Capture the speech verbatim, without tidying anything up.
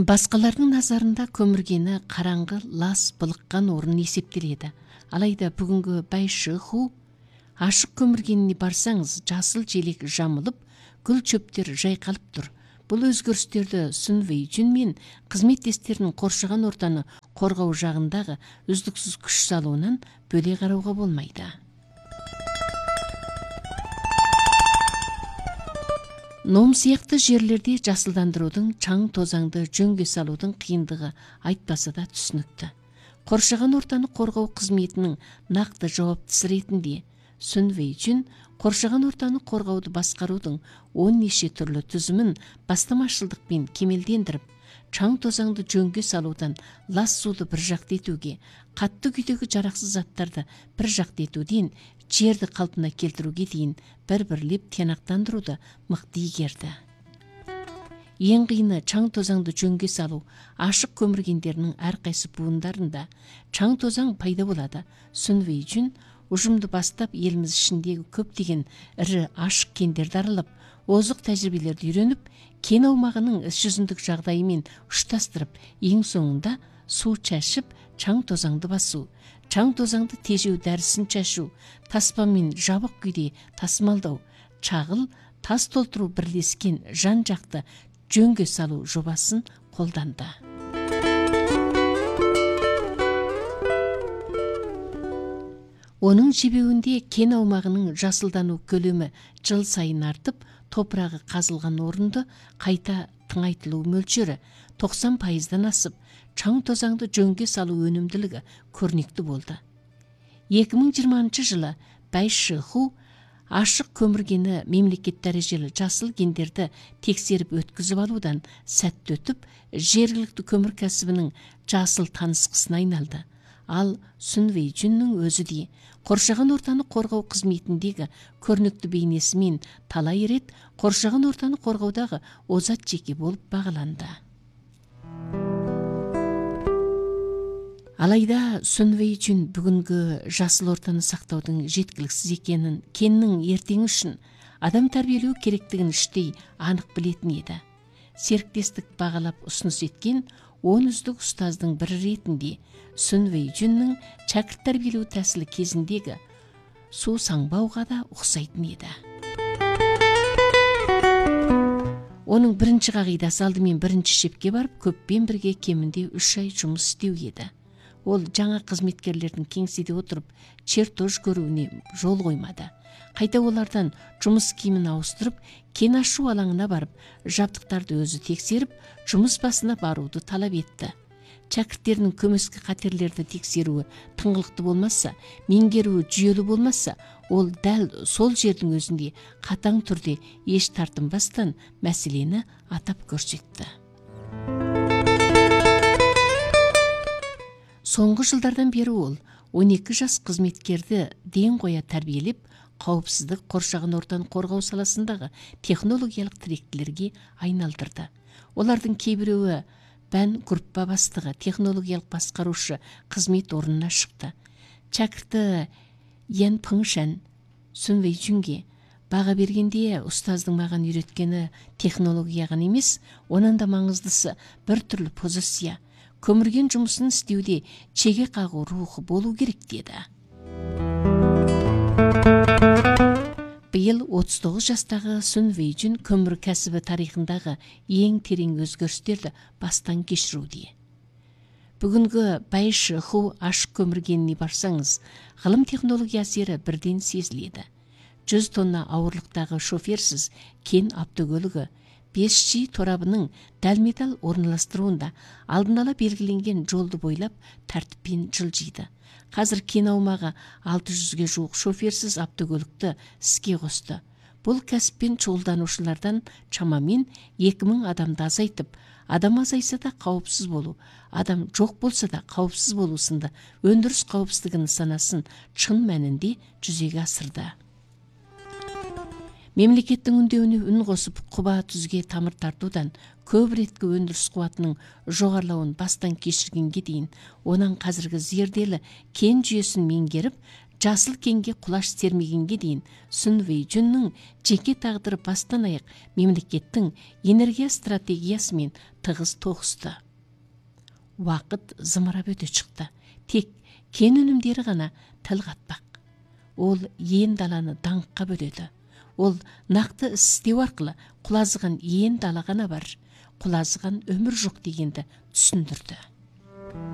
Басқалардың назарында көміргені қараңғы лас былыққан орын есептеледі. Алайда бүгінгі Байшиху ашық көміргеніне барсаңыз, жасыл желек жамылып, гүл чөптер жайқалып тұр. Бұл өзгерістерді Сүн Вэйжүн мен қызметтестерінің қоршаған ортаны қорғау жағындағы үздіксіз күш салуынан бөле қарауға болмайды. Ном сияқты жерлерде жасылдандырудың, чаң тозаңды жөнге салудың қиындығы айтпаса да түсінікті. Қоршаған ортаны қорғау қызметінің нақты жауаптысы ретінде Сүн Вэйжүн қоршаған ортаны қорғауды басқарудың он неше түрлі түзімін бастамашылдықпен кемелдендіріп, чаң тозаңды жөнге салудан лас суды бір жақты етуге, қатты күйдегі жарақсыз заттарды бір жақты етуден жерді қалпына келтіруге дейін бір-бірлеп тиянақтандыруды мықты игерді. Ең қиыны чаң тозаңды жөнге салу. Ашық көміргендерінің әрқайсы буындарында чаң тозаң пайда болады. Сүн Вэйжүн ұжымды бастап еліміз ішіндегі көптеген ірі ашық кендерді аралап, озық тәжірибелерді үйреніп, кен аумағының іс жүзіндік жағдайымен ұштастырып, ең соңында су шашып, чаң тозаңды басу, чаң тозаңды тежеу дәрісін шашу, таспамен жабық күйде тасымалдау, чағыл, тас толтыру бірлескен жан-жақты жөнге салу жобасын қолданды. Оның жебеуінде кен аумағының жасылдану көлемі жыл сайын артып, топырағы қазылған орынды қайта тыңайтылу мөлшері тоқсан пайыздан асып, чаң тозаңды жөнге салу өнімділігі көрнекті болды. екі мың жиырмасыншы жылы Байшиху ашық көміргені мемлекет дәрежелі жасыл кендерді тексеріп өткізіп алудан сәтті өтіп, жергілікті көмір кәсібінің жасыл танысқысына айналды. Ал Сүн Вэйжүннің өзі де қоршаған ортаны қорғау қызметіндегі көрнекті бейнесімен талай рет қоршаған ортаны қорғаудағы озат жеке болып бағаланды. Алайда Сүн Вэйжүн бүгінгі жасыл ортаны сақтаудың жеткіліксіз екенін, кеннің ертеңі үшін адам тәрбиелеу керектігін іштей анық білетін еді. Серіктестік бағалап ұсыныс еткен он үздік ұстаздың бірі ретінде Сүн Вэйжүннің шәкірт тәрбиелеу тәсілі кезіндегі су саңбауға да ұқсайтын еді. Оның бірінші қағидасы алдымен бірінші шепке барып, көппен бірге кемінде үш ай жұмыс істеу еді. Ол жаңа қызметкерлердің кеңседе отырып, чертож көруіне жол қоймады. Қайта олардан жұмыс киімін ауыстырып, кен ашу алаңына барып, жабдықтарды өзі тексеріп, жұмыс басына баруды талап етті. Шәкірттерінің көмескі қатерлерді тексеруі тыңғылықты болмаса, меңгеруі жүйелі болмаса, ол дәл сол жердің өзінде қатаң түрде еш тартынбастан мәселені атап көрсетті. Соңғы жылдардан бері ол он екі жас қызметкерді ден қоя тәрбиелеп, қауіпсіздік, қоршаған ортаны қорғау саласындағы технологиялық тіректілерге айналдырды. Олардың кейбіреуі бән группа бастығы, технологиялық басқарушы қызмет орнына шықты. Шәкірті Ян Пыңшан Сүн Вэйжүнге баға бергенде, ұстаздың маған үйреткені технология ғана емес, онан да маңыздысы бір түрлі позиция, көмірген жұмысын істеуде чеге қағу рухы болу керек деді. Биыл отыз тоғыз жастағы Сүн Вэйжүн көмір кәсібі тарихындағы ең терең өзгерістерді бастан кешіруде. Бүгінгі Байшиху ашық көміргеніне барсаңыз, ғылым технология әсері бірден сезіледі. жүз тонна ауырлықтағы шоферсіз кен автокөлігі бес джи торабының дәл-металл орналастыруында алдын ала белгіленген жолды бойлап тәртіппен жылжиды. Қазір кен аумағы алты жүзге жуық шоферсіз автокөлікті іске қосты. Бұл кәсіппен шұғылданушылардан шамамен екі мың адамды азайтып, адам азайса да қауіпсіз болу, адам жоқ болса да қауіпсіз болу сынды өндіріс қауіпсіздігі нысанасын шын мәнінде жүзеге асырды. Мемлекеттің үндеуіне үн қосып, құба түзге тамыр тартудан көп реткі өндіріс қуатының жоғарлауын бастан кешіргенге дейін, онан қазіргі зерделі кен жүйесін меңгеріп, жасыл кеңге құлаш сермегенге дейін Сун Вэй Жүннің жеке тағдыры бастан аяқ мемлекеттің энергия стратегиясымен тығыз тоғысты. Уақыт зымырап өте шықты. Тек кен өнімдері ғана тіл қатпақ. Ол ен даланы даңққа бөледі. Ол нақты іс істеу арқылы құлазыған ен дала ғана бар, құлазыған өмір жоқ дегенді түсіндірді.